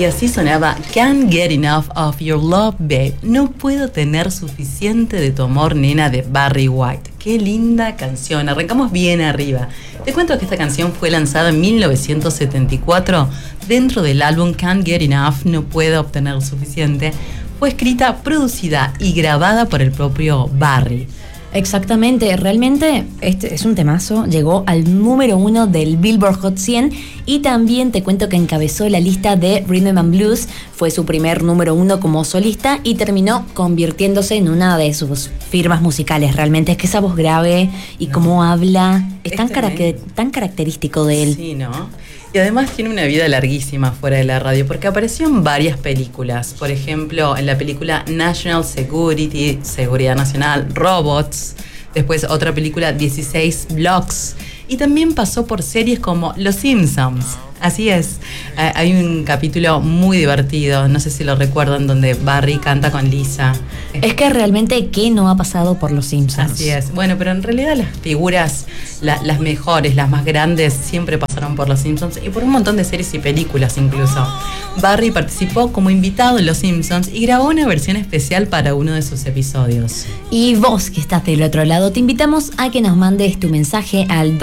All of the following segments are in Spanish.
Y así sonaba Can't Get Enough of Your Love, Babe. No puedo tener suficiente de tu amor, nena, de Barry White. Qué linda canción. Arrancamos bien arriba. Te cuento que esta canción fue lanzada en 1974 dentro del álbum Can't Get Enough, No puedo obtener suficiente. Fue escrita, producida y grabada por el propio Barry. Exactamente, realmente este es un temazo, llegó al número 1 del Billboard Hot 100 y también te cuento que encabezó la lista de Rhythm and Blues, fue su primer número 1 como solista y terminó convirtiéndose en una de sus firmas musicales. Realmente es que esa voz grave y cómo habla es tan característico de él. Sí, ¿no? Y además tiene una vida larguísima fuera de la radio porque apareció en varias películas. Por ejemplo, en la película National Security, Seguridad Nacional, Robots. Después otra película, 16 Blocks. Y también pasó por series como Los Simpsons. Así es. Hay un capítulo muy divertido, no sé si lo recuerdan, donde Barry canta con Lisa. Es que realmente, ¿qué no ha pasado por Los Simpsons? Así es. Bueno, pero en realidad las figuras, las mejores, las más grandes, siempre pasaron por Los Simpsons y por un montón de series y películas incluso. Barry participó como invitado en Los Simpsons y grabó una versión especial para uno de sus episodios. Y vos que estás del otro lado, te invitamos a que nos mandes tu mensaje al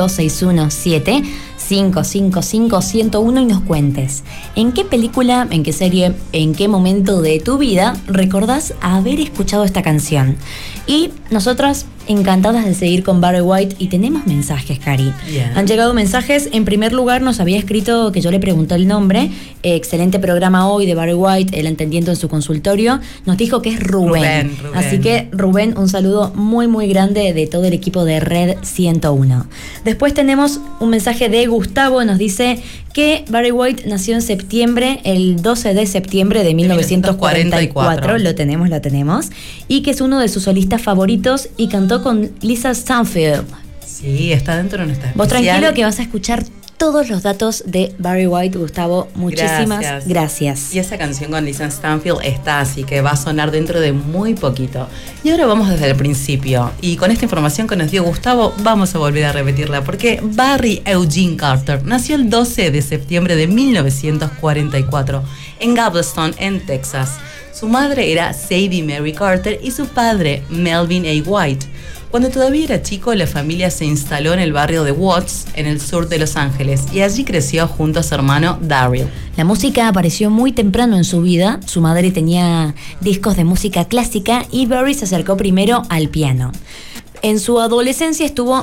2617-555-101 y nos cuentes en qué película, en qué serie, en qué momento de tu vida recordás haber escuchado esta canción. Y nosotras encantadas de seguir con Barry White y tenemos mensajes, Cari. Yeah. Han llegado mensajes. En primer lugar nos había escrito, que yo le pregunté el nombre, excelente programa hoy de Barry White, él entendiendo en su consultorio, nos dijo que es Rubén. Así que Rubén, un saludo muy muy grande de todo el equipo de Red 101. Después tenemos un mensaje de Gustavo, nos dice que Barry White nació en septiembre, el 12 de septiembre de 1944, lo tenemos, y que es uno de sus solistas favoritos y cantó con Lisa Stanfield. Sí, está dentro de nuestra especial. Vos tranquilo que vas a escuchar todos los datos de Barry White, Gustavo. Muchísimas gracias. Y esa canción con Lisa Stanfield está, así que va a sonar dentro de muy poquito. Y ahora vamos desde el principio. Y con esta información que nos dio Gustavo, vamos a volver a repetirla, porque Barry Eugene Carter nació el 12 de septiembre de 1944 en Galveston, en Texas. Su madre era Sadie Mary Carter y su padre Melvin A. White. Cuando todavía era chico, la familia se instaló en el barrio de Watts, en el sur de Los Ángeles, y allí creció junto a su hermano Darryl. La música apareció muy temprano en su vida. Su madre tenía discos de música clásica y Barry se acercó primero al piano. En su adolescencia tuvo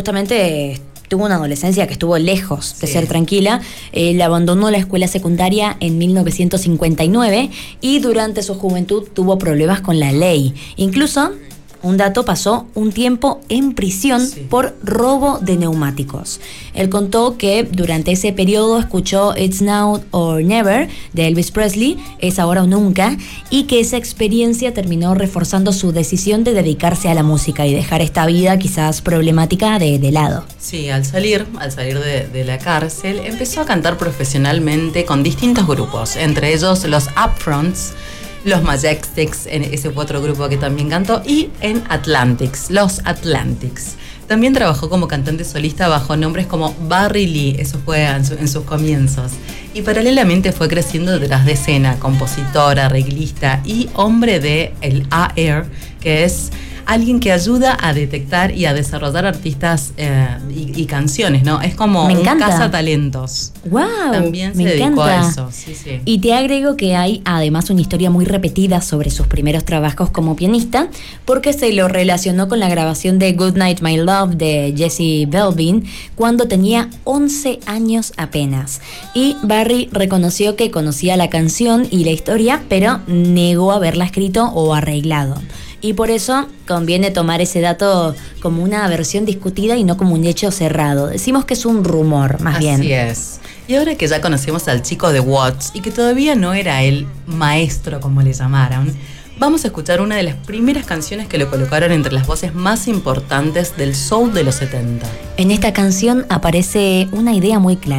una adolescencia que estuvo lejos de ser tranquila. Él abandonó la escuela secundaria en 1959 y durante su juventud tuvo problemas con la ley. Incluso, un dato, pasó un tiempo en prisión por robo de neumáticos. Él contó que durante ese periodo escuchó It's Now or Never de Elvis Presley, Es ahora o nunca, y que esa experiencia terminó reforzando su decisión de dedicarse a la música y dejar esta vida quizás problemática de lado. Sí, al salir de la cárcel, empezó a cantar profesionalmente con distintos grupos, entre ellos los Upfronts, los Majestics, en ese fue otro grupo que también cantó, y en los Atlantics. También trabajó como cantante solista bajo nombres como Barry Lee, eso fue en sus comienzos. Y paralelamente fue creciendo detrás de escena, compositor, arreglista y hombre de el AR, que es alguien que ayuda a detectar y a desarrollar artistas y canciones, ¿no? Es como un cazatalentos. ¡Wow! También se dedicó a eso. Sí. Y te agrego que hay además una historia muy repetida sobre sus primeros trabajos como pianista, porque se lo relacionó con la grabación de Good Night My Love de Jesse Belvin cuando tenía 11 años apenas. Y Barry reconoció que conocía la canción y la historia, pero negó haberla escrito o arreglado. Y por eso conviene tomar ese dato como una versión discutida y no como un hecho cerrado. Decimos que es un rumor, más bien. Así es. Y ahora que ya conocemos al chico de Watts y que todavía no era el maestro, como le llamaron, vamos a escuchar una de las primeras canciones que lo colocaron entre las voces más importantes del soul de los 70. En esta canción aparece una idea muy clara.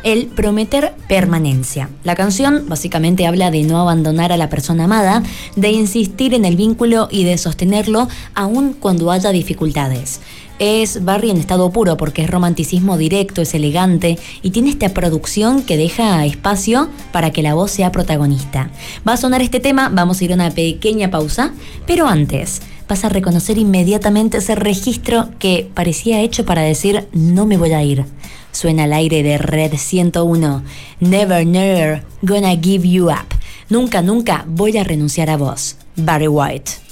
el prometer permanencia. La canción básicamente habla de no abandonar a la persona amada, de insistir en el vínculo y de sostenerlo aun cuando haya dificultades. Es Barry en estado puro porque es romanticismo directo, es elegante y tiene esta producción que deja espacio para que la voz sea protagonista. Va a sonar este tema, vamos a ir a una pequeña pausa, pero antes vas a reconocer inmediatamente ese registro que parecía hecho para decir no me voy a ir. Suena al aire de Red 101. Never, never gonna give you up. Nunca, nunca voy a renunciar a vos. Barry White.